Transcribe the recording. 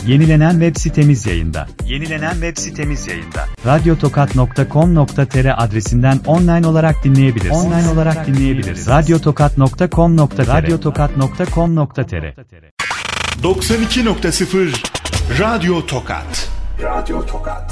Yenilenen web sitemiz yayında. Radyotokat.com.tr adresinden online olarak dinleyebilirsiniz. Radyotokat.com.tr 92.0 Radyo Tokat.